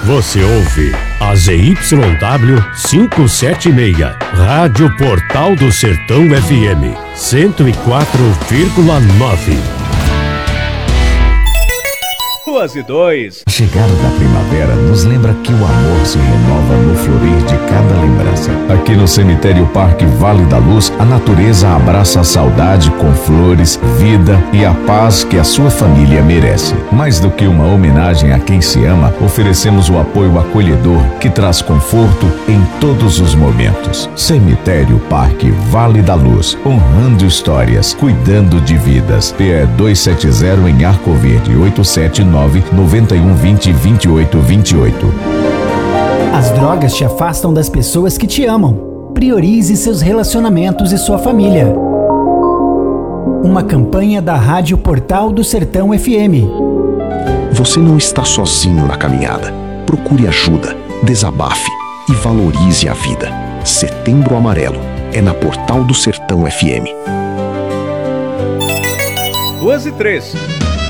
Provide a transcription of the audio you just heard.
Você ouve a ZYW 576, Rádio Portal do Sertão FM, 104,9. 2. A chegada da primavera nos lembra que o amor se renova no florir de cada lembrança. Aqui no Cemitério Parque Vale da Luz, a natureza abraça a saudade com flores, vida e a paz que a sua família merece. Mais do que uma homenagem a quem se ama, oferecemos o apoio acolhedor que traz conforto em todos os momentos. Cemitério Parque Vale da Luz, honrando histórias, cuidando de vidas. PE 270 em Arco Verde, 879-9120-2828. As drogas te afastam das pessoas que te amam. Priorize seus relacionamentos e sua família. Uma campanha da Rádio Portal do Sertão FM. Você não está sozinho na caminhada. Procure ajuda, desabafe e valorize a vida. Setembro Amarelo é na Portal do Sertão FM. 2 e 3.